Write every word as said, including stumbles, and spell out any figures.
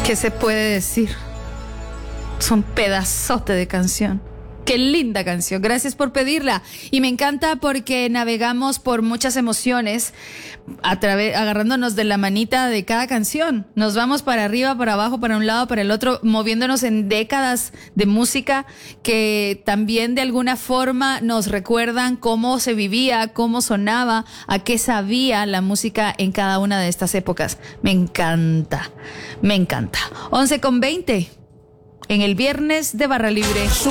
¿Qué se puede decir? Son pedazote de canción. Qué linda canción, gracias por pedirla. Y me encanta porque navegamos por muchas emociones a través, agarrándonos de la manita de cada canción. Nos vamos para arriba, para abajo, para un lado, para el otro, moviéndonos en décadas de música que también de alguna forma nos recuerdan cómo se vivía, cómo sonaba, a qué sabía la música en cada una de estas épocas. Me encanta, me encanta. once con veinte. En el viernes de Barra Libre.